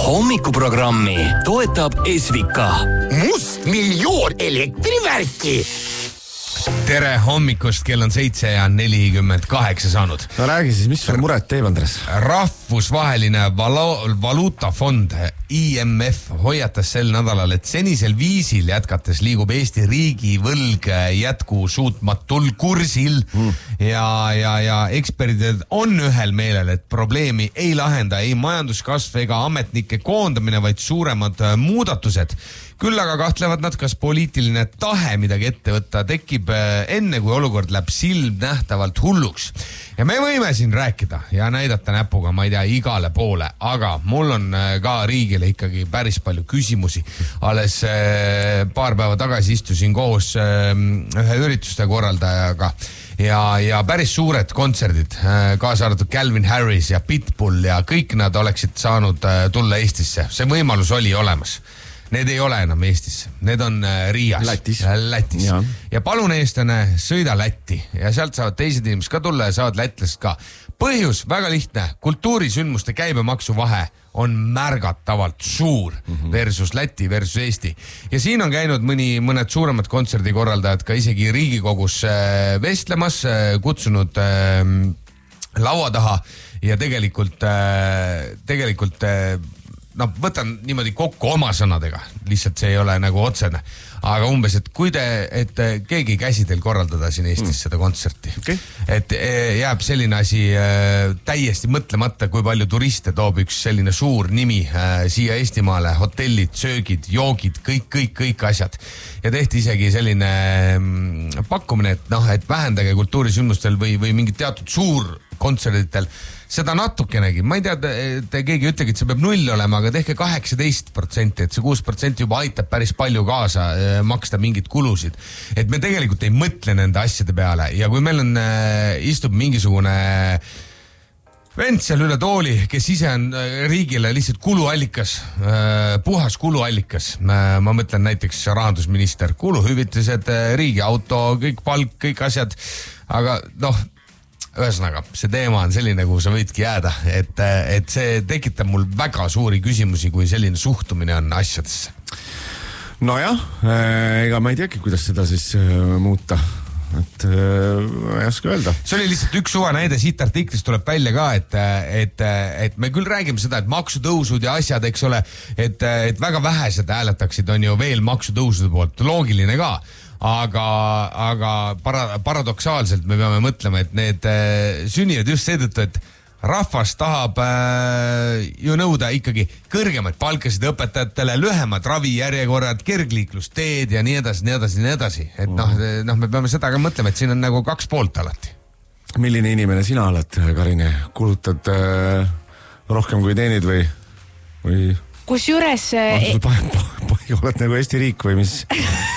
Hommikuprogrammi toetab Esvika. Must miljoon elektrivärki. Tere hommikust, kell on 7:48 saanud. No räägi siis, mis sul muret teeb, Andres? Rahvusvaheline valuutafond IMF hoiatas sel nädalal, et senisel viisil jätkates liigub Eesti riigi võlg jätkusuutmatul kursil ja eksperdid on ühel meelel, et probleemi ei lahenda ei majanduskasv ega ametnike koondamine, vaid suuremad muudatused. Küll aga kahtlevad nad, kas poliitiline tahe midagi ette võtta tekib enne, kui olukord läheb silmnähtavalt hulluks. Ja me võime siin rääkida ja näidata näpuga, ma ei tea, igale poole, aga mul on ka riigile ikkagi päris palju küsimusi. Alles paar päeva tagasi istusin koos ühe ürituste korraldajaga ja päris suured kontserdid, kaasa arvatud Calvin Harris ja Pitbull ja kõik nad oleksid saanud tulla Eestisse. See võimalus oli olemas. Need ei ole enam Eestis, need on Riias. Lätis. Ja palun eestlane, sõida Lätti ja sealt saavad teised inimesed ka tulla ja saavad lätlased ka. Põhjus väga lihtne, kultuurisündmuste käibemaksu vahe on märgatavalt suur versus Läti versus Eesti. Ja siin on käinud mõned suuremad kontserdikorraldajad ka isegi Riigikogus vestlemas, kutsunud laua taha ja tegelikult võtan niimoodi kokku oma sõnadega, lihtsalt see ei ole nagu otsene, aga umbes, et kui keegi käsi teil korraldada siin Eestis seda kontserti, et jääb selline asi täiesti mõtlemata, kui palju turiste toob üks selline suur nimi siia Eestimaale, hotellid, söögid, joogid, kõik asjad. Ja tehti isegi selline pakkumine, et vähendage kultuurisündmustel või mingid teatud suur kontserditel seda natukenegi, ma ei tea, keegi ütlegi, et see peab 0 olema, aga tehke 18%, et see 6% juba aitab päris palju kaasa maksta mingid kulusid. Et me tegelikult ei mõtle nende asjade peale ja kui meil istub mingisugune vend seal üle tooli, kes ise on riigile lihtsalt kuluallikas, puhas kuluallikas. Ma mõtlen näiteks rahandusminister, kuluhüvitised, riigi auto, kõik palk, kõik asjad, aga ühesõnaga, see teema on selline, kuhu sa võidki jääda, et see tekitab mul väga suuri küsimusi, kui selline suhtumine on asjadesse. Nojah, ega ma ei teagi, kuidas seda siis muuta. Et ma ei oska öelda. See oli lihtsalt üks suva näide, siit artiklist tuleb välja ka, et me küll räägime seda, et maksutõusud ja asjad, eks ole, et väga vähesed hääletaksid on ju veel maksutõusude poolt, loogiline ka. Aga paradoksaalselt me peame mõtlema, et need sünnivad just seetõttu, et rahvas tahab ju nõuda ikkagi kõrgemaid palkasid õpetajatele, lühemad ravijärjekorrad, kergliiklusteed ja nii edasi. Et me peame seda ka mõtlema, et siin on nagu 2 poolt alati. Milline inimene sina oled, Karine? Kulutad rohkem kui teenid või? Kusjuures... oled nagu Eesti riik või mis...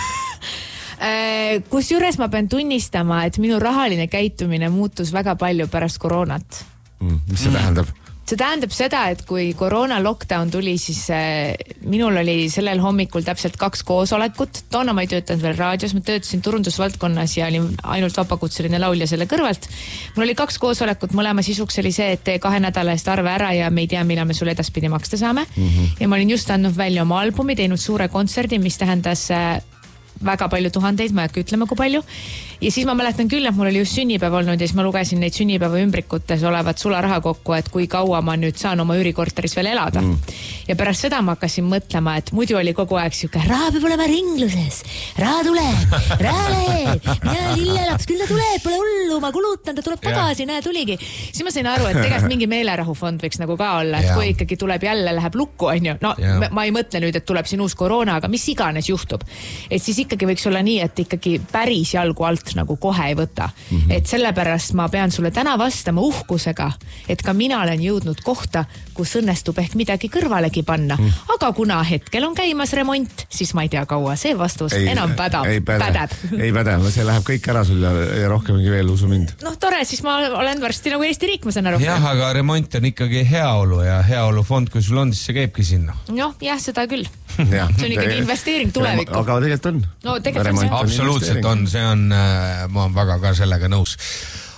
Kusjuures ma pean tunnistama, et minu rahaline käitumine muutus väga palju pärast koroonat. Mis see tähendab? See tähendab seda, et kui koroona lockdown tuli, siis minul oli sellel hommikul täpselt 2 koosolekut. Toona ma ei töötanud veel raadios, ma töötasin turundusvaldkonnas ja olin ainult vabakutseline laulja selle kõrvalt. Mul oli 2 koosolekut, mõlema sisuks oli see, et tee 2 nädala eest arve ära ja me ei tea, millal me sulle edaspidi maksta saame. Ja ma olin just andnud välja oma albumi, teinud suure kontserdi, mis tähendas väga palju tuhandeid, ma ei hakka ütlema kui palju. Ja siis ma mäletan küll, et mul oli just sünnipäev olnud ja siis ma lugesin neid sünnipäeva ümbrikutes olevat sularaha kokku, et kui kaua ma nüüd saan oma üürikorteris veel elada. Ja pärast seda ma hakkasin mõtlema, et muidu oli kogu aeg siuke, raha peab olema ringluses, raha tuleb, raha läheb, mina lillelaps, küll ta tuleb, pole hullu, ma kulutan, ta tuleb tagasi, näe, tuligi. Siis ma sain aru, et tegelikult mingi meelerahufond võiks nagu ka olla, et kui ikkagi tuleb jälle, läheb lukku, on ju. Ma ei mõtle nüüd, et tuleb siin uus koroona, aga mis iganes juhtub. Et siis ikkagi võiks olla nii, et ikkagi päris jalgu alt nagu kohe ei võta. Et sellepärast ma pean sulle täna vastama uhkusega, et ka mina olen jõudnud kohta, kus õnnestub ehk midagi kõrvalegi panna. Aga kuna hetkel on käimas remont, siis ma ei tea kaua see vastus enam pädab. Ei päde, see läheb kõik ära sul ja rohkemgi veel, usu mind. Tore, siis ma olen varsti nagu Eesti riik, ma saan aru. Jah, aga remont on ikkagi heaolu ja heaolufond, kui sul on, siis see käibki sinna. Jah, seda küll. See on ikkagi investeering tulevikku. Aga tegelikult on. No tegelikult on see. Absoluutselt on, see on, ma olen väga ka sellega nõus.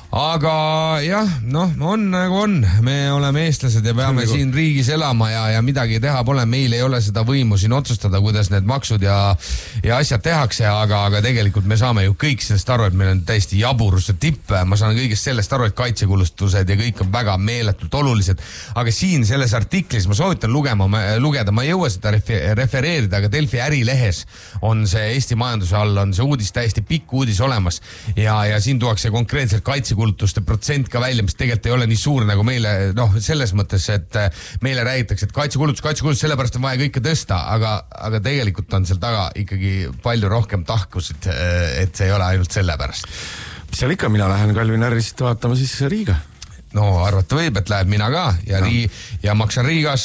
aga jah, noh, on nagu on, me oleme eestlased ja peame siin riigis elama ja midagi teha pole, meil ei ole seda võimu siin otsustada, kuidas need maksud ja asjad tehakse, aga tegelikult me saame ju kõik sellest aru, et meil on täiesti jaburuse tipp, ma saan kõigest sellest aru, et kaitsekulutused ja kõik on väga meeletult olulised, aga siin selles artiklis ma soovitan lugeda, ma ei jõua seda refereerida, aga Delfi ärilehes on see Eesti majanduse all, on see uudis, täiesti pikk uudis olemas ja siin tuuakse konkreetselt kaitsekulutuste protsent ka välja, mis tegelikult ei ole nii suur nagu meile, noh, selles mõttes, et meile räägitakse, et kaitsekulutus, sellepärast on vaja kõike tõsta, aga tegelikult on seal taga ikkagi palju rohkem tahkusid, et see ei ole ainult selle pärast. Mis seal ikka, mina lähen Kalvin Härrist vaatama siis Riiga. No arvata võib, et läheb mina ka ja maksan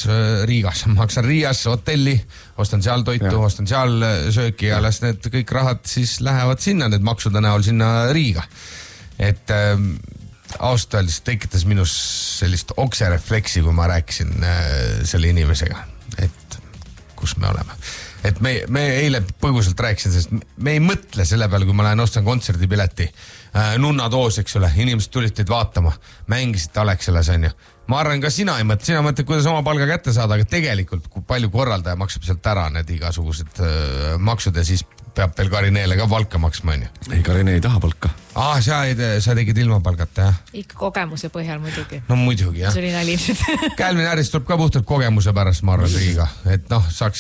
Riigas hotelli, ostan seal toitu, ostan seal sööki ja las need kõik rahad siis lähevad sinna, need maksude näol sinna Riiga. Et ausalt öeldes tekitas minus sellist okserefleksi, kui ma rääkisin selle inimesega, et kus me oleme. Et me eile põgusalt rääkisin, sest me ei mõtle selle peale, kui ma lähen ostan kontserdipileti. Nunnatoos, eks ole, inimesed tulid teid vaatama, mängisid Alexelas, on ju. Ma arvan, ka sina ei mõtle, sina mõtled, kuidas oma palga kätte saada, aga tegelikult kui palju korraldaja maksab sealt ära need igasugused maksud ja siis peab veel Karineele ka palka maksma, on ju. Ei, Karine ei taha palka. Sa tegid ilma palgata, jah? Ikka kogemuse põhjal muidugi. No muidugi, jah. See oli nali. Calvin Harris tuleb ka puhtalt kogemuse pärast, ma arvan, Riiga. Et noh, saaks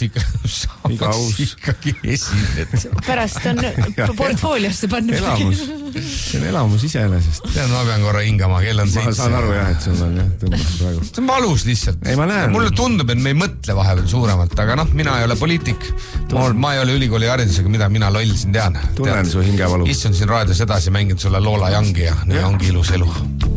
ikkagi esined. Pärast on portfooliosse pannud. Elamus. See on elamus iseenesest. Ma pean korra hingama, kell on 7. Ma saan aru, jah, et sul on jah, tõmbab praegu. See on valus lihtsalt. Ei, ma näen. Mulle tundub, et me ei mõtle vahepeal suuremalt, aga noh, mina ei ole poliitik. Ma ei ole ülikooli haridusega, mida mina loll siin tean. Tunnen su hingevalu. Istun siin raadios edasi, mängin sulle Loola Youngi ja nii ongi ilus elu.